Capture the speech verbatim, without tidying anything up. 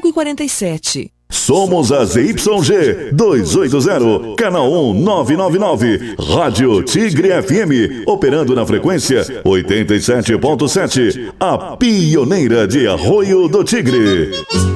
cinco e quarenta e sete. Somos a Z Y G duzentos e oitenta, canal um nove nove nove, Rádio Tigre F M, operando na frequência oitenta e sete ponto sete, a pioneira de Arroio do Tigre.